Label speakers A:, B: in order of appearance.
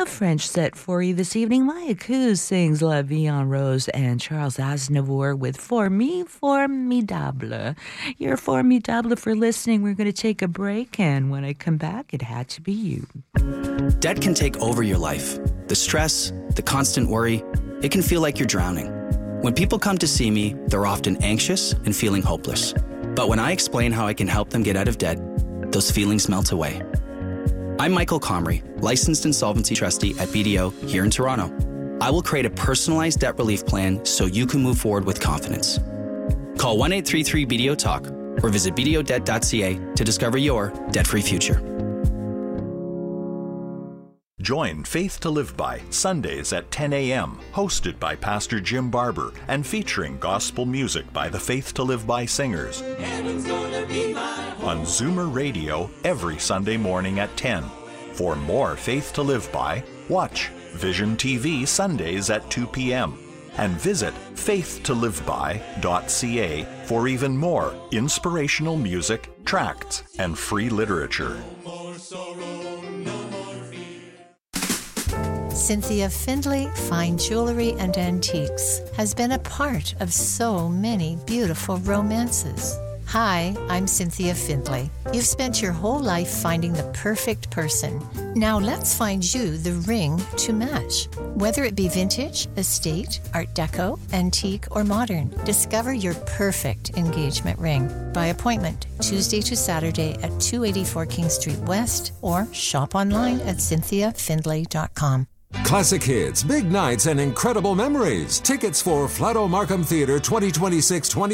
A: A French set for you this evening. Maya Coos sings La Vie en Rose and Charles Aznavour with For Me, Formidable. You're formidable for listening. We're going to take a break, and when I come back, it had to be you.
B: Debt can take over your life. The stress, the constant worry, it can feel like you're drowning. When people come to see me, they're often anxious and feeling hopeless. But when I explain how I can help them get out of debt, those feelings melt away. I'm Michael Comrie, licensed insolvency trustee at BDO here in Toronto. I will create a personalized debt relief plan so you can move forward with confidence. Call 1-833-BDO-TALK or visit bdodebt.ca to discover your debt-free future.
C: Join Faith to Live By Sundays at 10 a.m., hosted by Pastor Jim Barber and featuring gospel music by the Faith to Live By singers. Heaven's gonna be my home. On Zoomer Radio every Sunday morning at 10. For more Faith to Live By, watch Vision TV Sundays at 2 p.m. and visit faithtoliveby.ca for even more inspirational music, tracts, and free literature.
D: Cynthia Findlay Fine Jewelry and Antiques has been a part of so many beautiful romances. Hi, I'm Cynthia Findlay. You've spent your whole life finding the perfect person. Now let's find you the ring to match. Whether it be vintage, estate, art deco, antique, or modern, discover your perfect engagement ring by appointment Tuesday to Saturday at 284 King Street West or shop online at cynthiafindlay.com.
E: Classic hits, big nights, and incredible memories. Tickets for Flato Markham Theatre 2026-20